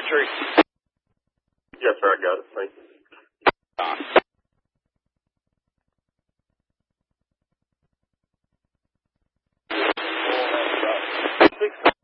tree. Yes, sir, I got it. Thank you.